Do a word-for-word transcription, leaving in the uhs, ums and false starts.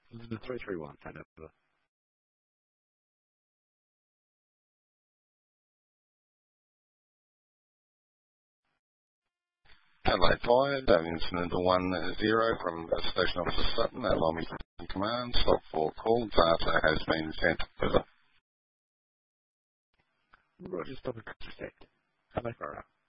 three three one, take over. Adelaide Fire, David Incident one zero from Station Officer Sutton, allow me to command, stop for call, data has been sent over. Roger, stop and check. Adelaide Fire.